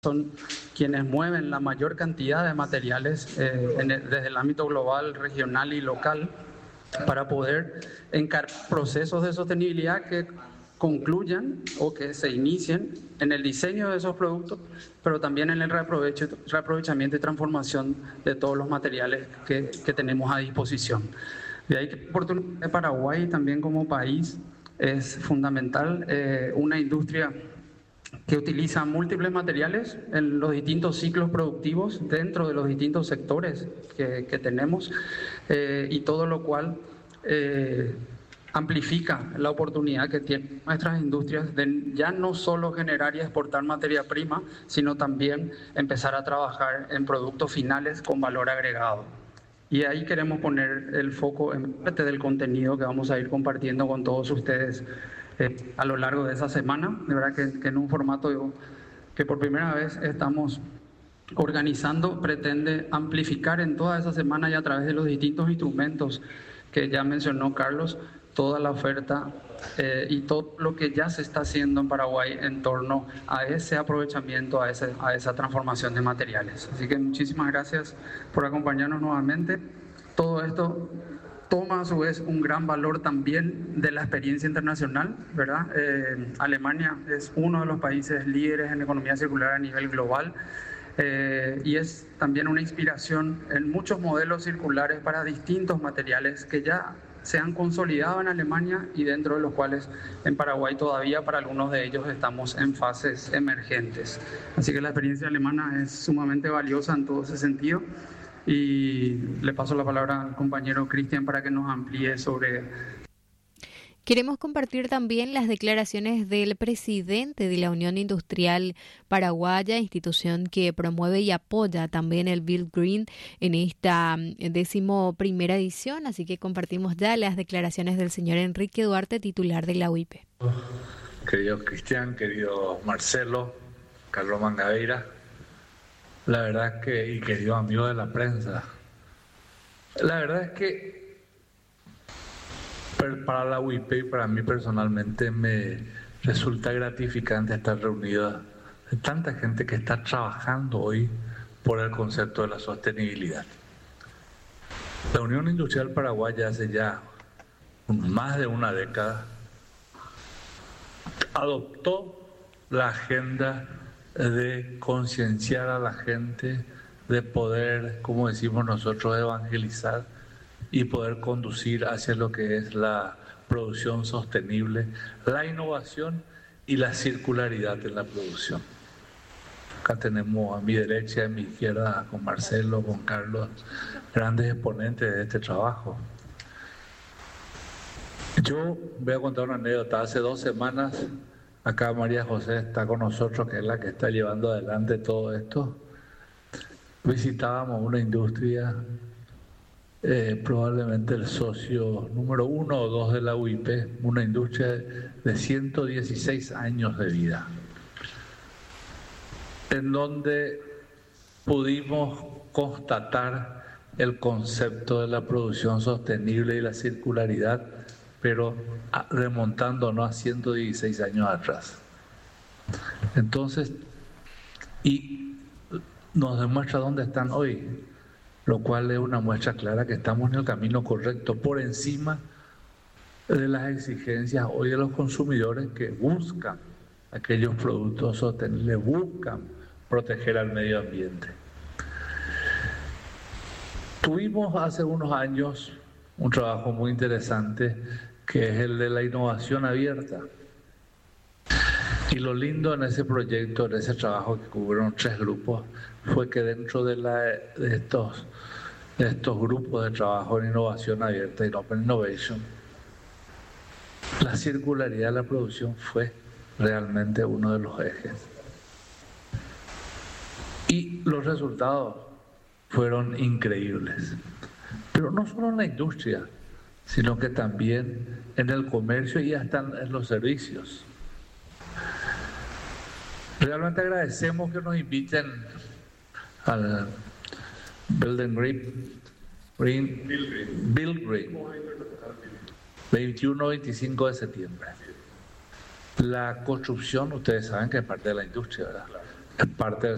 son quienes mueven la mayor cantidad de materiales desde el ámbito global, regional y local para poder encarar procesos de sostenibilidad que concluyan o que se inicien en el diseño de esos productos, pero también en el reaprovechamiento y transformación de todos los materiales que tenemos a disposición. De ahí que la oportunidad de Paraguay también como país es fundamental, una industria que utiliza múltiples materiales en los distintos ciclos productivos dentro de los distintos sectores que tenemos, y todo lo cual amplifica la oportunidad que tienen nuestras industrias de ya no solo generar y exportar materia prima, sino también empezar a trabajar en productos finales con valor agregado. Y ahí queremos poner el foco en parte del contenido que vamos a ir compartiendo con todos ustedes a lo largo de esa semana. De verdad que en un formato que por primera vez estamos organizando, pretende amplificar en toda esa semana y a través de los distintos instrumentos que ya mencionó Carlos, toda la oferta y todo lo que ya se está haciendo en Paraguay en torno a ese aprovechamiento, a esa transformación de materiales. Así que muchísimas gracias por acompañarnos nuevamente. Todo esto toma a su vez un gran valor también de la experiencia internacional, ¿verdad? Alemania es uno de los países líderes en economía circular a nivel global, y es también una inspiración en muchos modelos circulares para distintos materiales que ya se han consolidado en Alemania y dentro de los cuales en Paraguay todavía para algunos de ellos estamos en fases emergentes. Así que la experiencia alemana es sumamente valiosa en todo ese sentido. Y le paso la palabra al compañero Cristian para que nos amplíe sobre... Queremos compartir también las declaraciones del presidente de la Unión Industrial Paraguaya, institución que promueve y apoya también el Build Green en esta 11ª edición. Así que compartimos ya las declaraciones del señor Enrique Duarte, titular de la UIP. Querido Cristian, querido Marcelo, Carlos Mangabeira, la verdad es que, y querido amigo de la prensa, la verdad es que para la UIP y para mí personalmente me resulta gratificante estar reunido de tanta gente que está trabajando hoy por el concepto de la sostenibilidad. La Unión Industrial Paraguaya hace ya más de una década adoptó la agenda de concienciar a la gente, de poder, como decimos nosotros, evangelizar y poder conducir hacia lo que es la producción sostenible, la innovación y la circularidad en la producción. Acá tenemos a mi derecha y a mi izquierda con Marcelo, con Carlos, grandes exponentes de este trabajo. Yo voy a contar una anécdota. Hace 2 semanas, acá María José está con nosotros, que es la que está llevando adelante todo esto. Visitábamos una industria, probablemente el socio número 1 o 2 de la UIP, una industria de 116 años de vida, en donde pudimos constatar el concepto de la producción sostenible y la circularidad, pero remontándonos a 116 años atrás. Entonces, y nos demuestra dónde están hoy, lo cual es una muestra clara que estamos en el camino correcto, por encima de las exigencias hoy de los consumidores que buscan aquellos productos sostenibles, buscan proteger al medio ambiente. Tuvimos hace unos años un trabajo muy interesante que es el de la innovación abierta. Y lo lindo en ese proyecto, en ese trabajo que cubrieron 3 grupos, fue que dentro de estos grupos de trabajo en innovación abierta, en Open Innovation, la circularidad de la producción fue realmente uno de los ejes. Y los resultados fueron increíbles. Pero no solo en la industria, sino que también en el comercio y hasta en los servicios. Realmente agradecemos que nos inviten al Build Green, 21-25 de septiembre. La construcción, ustedes saben que es parte de la industria, ¿verdad? Es parte del